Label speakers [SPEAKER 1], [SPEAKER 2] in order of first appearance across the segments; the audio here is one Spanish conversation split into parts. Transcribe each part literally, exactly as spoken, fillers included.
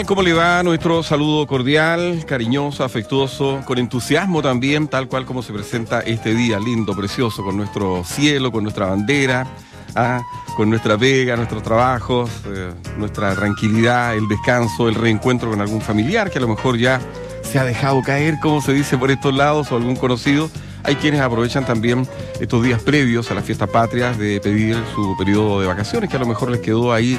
[SPEAKER 1] tal? ¿Cómo le va? Nuestro saludo cordial, cariñoso, afectuoso, con entusiasmo también, tal cual como se presenta este día lindo, precioso, con nuestro cielo, con nuestra bandera, ¿ah? Con nuestra pega, nuestros trabajos, eh, nuestra tranquilidad, el descanso, el reencuentro con algún familiar que a lo mejor ya se ha dejado caer, como se dice por estos lados, o algún conocido. Hay quienes aprovechan también estos días previos a las fiestas patrias de pedir su periodo de vacaciones, que a lo mejor les quedó ahí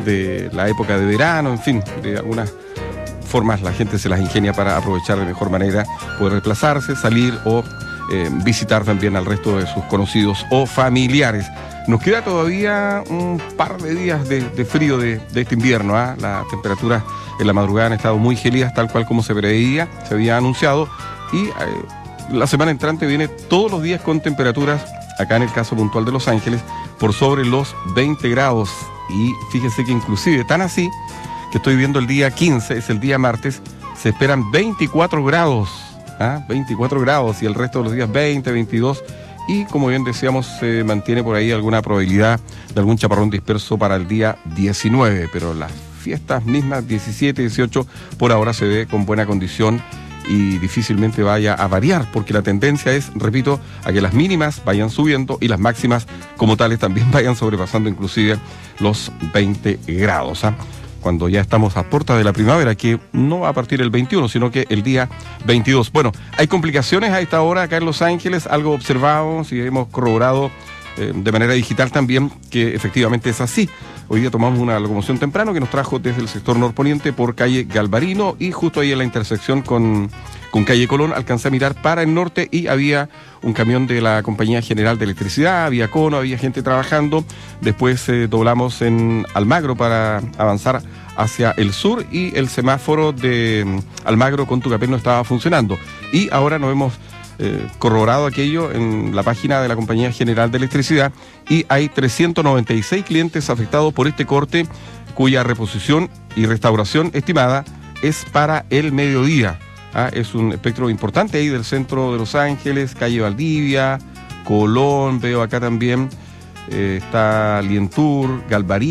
[SPEAKER 1] de la época de verano, en fin, de algunas formas la gente se las ingenia para aprovechar de mejor manera, poder desplazarse, salir o eh, visitar también al resto de sus conocidos o familiares. Nos queda todavía un par de días de, de frío de, de este invierno, ¿eh? Las temperaturas en la madrugada han estado muy gélidas, tal cual como se preveía, se había anunciado, y eh, la semana entrante viene todos los días con temperaturas, acá en el caso puntual de Los Ángeles, por sobre los veinte grados. Y fíjese que inclusive, tan así, que estoy viendo el día quince, es el día martes, se esperan veinticuatro grados, ¿ah? veinticuatro grados, y el resto de los días veinte, veintidós, y como bien decíamos, se mantiene por ahí alguna probabilidad de algún chaparrón disperso para el día diecinueve, pero las fiestas mismas, diecisiete, dieciocho, por ahora se ve con buena condición y difícilmente vaya a variar, porque la tendencia es, repito, a que las mínimas vayan subiendo y las máximas como tales también vayan sobrepasando inclusive los veinte grados, ¿ah? Cuando ya estamos a puertas de la primavera, que no va a partir el veintiuno, sino que el día veintidós. Bueno, hay complicaciones a esta hora acá en Los Ángeles, algo observado, y hemos corroborado eh, de manera digital también que efectivamente es así. Hoy día tomamos una locomoción temprano que nos trajo desde el sector norponiente por calle Galvarino, y justo ahí en la intersección con, con calle Colón alcancé a mirar para el norte y había un camión de la Compañía General de Electricidad, había cono, había gente trabajando. Después eh, doblamos en Almagro para avanzar hacia el sur, y el semáforo de um, Almagro con Tucapel no estaba funcionando. Y ahora nos hemos Eh, corroborado aquello en la página de la Compañía General de Electricidad, y hay trescientos noventa y seis clientes afectados por este corte, cuya reposición y restauración estimada es para el mediodía. ¿Ah? Es un espectro importante ahí del centro de Los Ángeles, calle Valdivia, Colón, veo acá también, eh, está Lientour, Galvarí.